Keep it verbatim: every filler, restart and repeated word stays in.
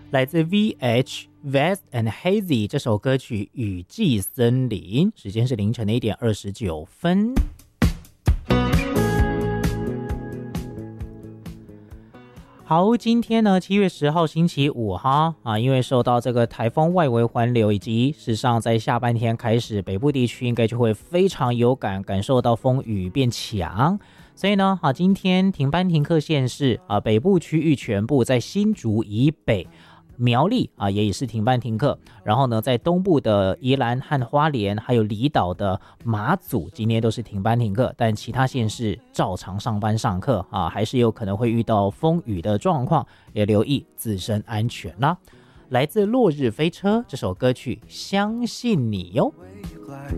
来自 V H Vast and Hazy 这首歌曲《雨季森林》，时间是凌晨的一点二十九分。好，今天呢，七月十号星期五哈啊，因为受到这个台风外围环流，以及事实上在下半天开始，北部地区应该就会非常有感感受到风雨变强。所以呢，啊，今天停班停课县市啊，北部区域全部在新竹以北。苗栗啊，也是停班停课，然后呢，在东部的宜兰和花莲，还有离岛的马祖，今天都是停班停课，但其他县市照常上班上课啊，还是有可能会遇到风雨的状况，也留意自身安全啦。来自落日飞车这首歌曲，相信你哟。